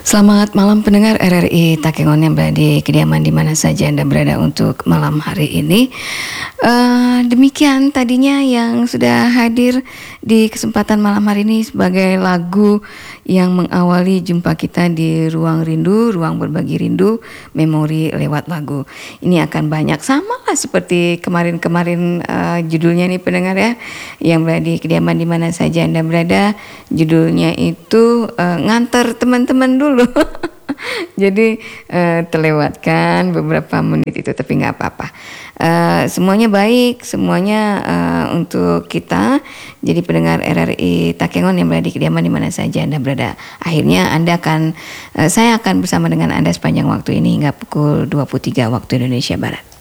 Selamat malam pendengar RRI Takengon yang berada di kediaman di mana saja Anda berada untuk malam hari ini. Demikian tadinya yang sudah hadir di kesempatan malam hari ini sebagai lagu yang mengawali jumpa kita di Ruang Rindu, Ruang Berbagi Rindu, Memori lewat lagu. Ini akan banyak sama lah seperti kemarin-kemarin judulnya nih pendengar ya, yang berada di kediaman di mana saja Anda berada. Judulnya itu nganter teman-teman dulu. Jadi terlewatkan beberapa menit itu, tapi nggak apa-apa. Semuanya baik, semuanya untuk kita. Jadi pendengar RRI Takengon yang berada di kediaman di mana saja Anda berada. Akhirnya saya akan bersama dengan Anda sepanjang waktu ini hingga pukul 23 waktu Indonesia Barat.